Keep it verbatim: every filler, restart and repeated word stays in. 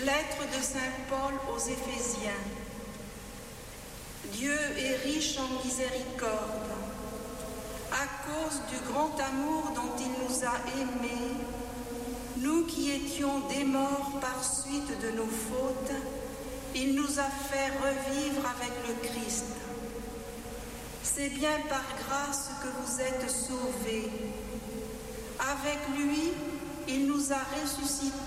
Lettre de saint Paul aux Éphésiens. Dieu est riche en miséricorde. À cause du grand amour dont il nous a aimés, nous qui étions des morts par suite de nos fautes, il nous a fait revivre avec le Christ. C'est bien par grâce que vous êtes sauvés. Avec lui, il nous a ressuscités